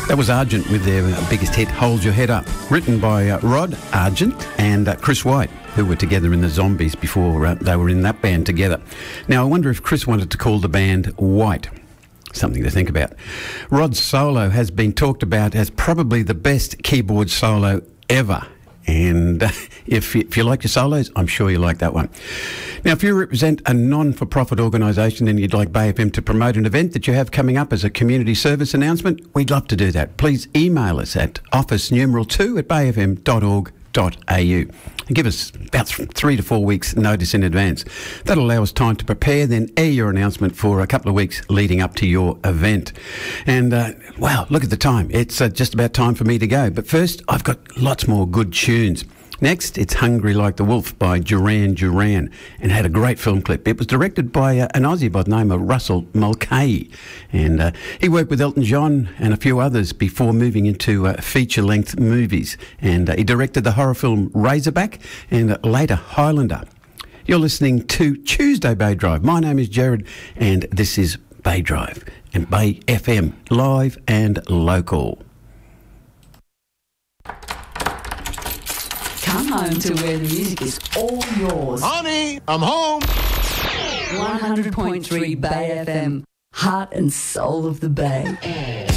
That was Argent with their biggest hit, Hold Your Head Up, written by Rod Argent and Chris White, who were together in the Zombies before they were in that band together. Now, I wonder if Chris wanted to call the band White. Something to think about. Rod's solo has been talked about as probably the best keyboard solo ever. And if you like your solos, I'm sure you like that one. Now, if you represent a non-for-profit organisation and you'd like Bay FM to promote an event that you have coming up as a community service announcement, we'd love to do that. Please email us at office2@bayfm.org.au and give us about 3 to 4 weeks notice in advance. That'll allow us time to prepare, then air your announcement for a couple of weeks leading up to your event. And, wow, look at the time. It's just about time for me to go. But first, I've got lots more good tunes. Next, it's Hungry Like the Wolf by Duran Duran, and had a great film clip. It was directed by an Aussie by the name of Russell Mulcahy, and he worked with Elton John and a few others before moving into feature-length movies, and he directed the horror film Razorback and later Highlander. You're listening to Tuesday Bay Drive. My name is Jared, and this is Bay Drive and Bay FM, live and local. Come home to where the music is all yours. Honey, I'm home. 100.3 Bay FM, heart and soul of the Bay.